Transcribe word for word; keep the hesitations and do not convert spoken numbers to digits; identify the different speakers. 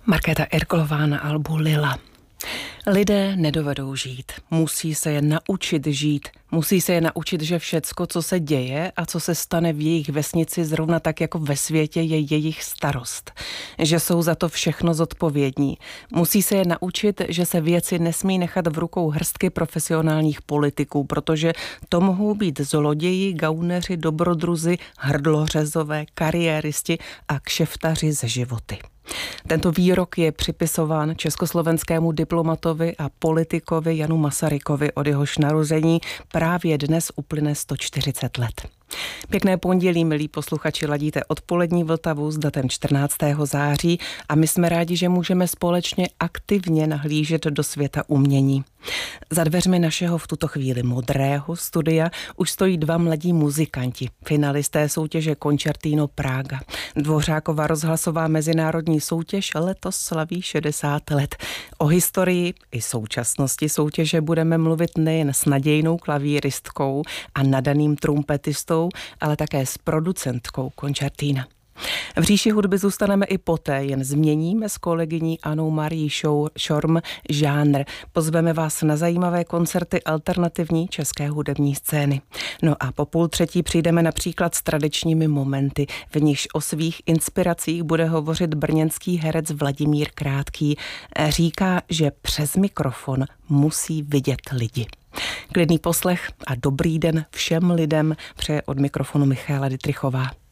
Speaker 1: Markéta Erkolová na albu Lila. Lidé nedovedou žít, musí se je naučit žít, musí se je naučit, že všecko, co se děje a co se stane v jejich vesnici zrovna tak jako ve světě, je jejich starost. Že jsou za to všechno zodpovědní. Musí se je naučit, že se věci nesmí nechat v rukou hrstky profesionálních politiků, protože to mohou být zloději, gauneři, dobrodruzi, hrdlořezové, kariéristi a kšeftaři ze životy. Tento výrok je připisován československému diplomatovi a politikovi Janu Masarykovi, od jehož narození právě dnes uplyne sto čtyřicet let. Pěkné pondělí, milí posluchači, ladíte odpolední Vltavu s datem čtrnáctého září a my jsme rádi, že můžeme společně aktivně nahlížet do světa umění. Za dveřmi našeho v tuto chvíli modrého studia už stojí dva mladí muzikanti, finalisté soutěže Concertino Praga. Dvořákova rozhlasová mezinárodní soutěž letos slaví šedesát let. O historii i současnosti soutěže budeme mluvit nejen s nadějnou klavíristkou a nadaným trumpetistou, ale také s producentkou koncertína. V říši hudby zůstaneme i poté, jen změníme s kolegyní Anou Marií Šorm žánr. Pozveme vás na zajímavé koncerty alternativní české hudební scény. No a po půl třetí přijdeme například s tradičními momenty, v nichž o svých inspiracích bude hovořit brněnský herec Vladimír Krátký. Říká, že přes mikrofon musí vidět lidi. Klidný poslech a dobrý den všem lidem přeje od mikrofonu Michaela Dittrichová.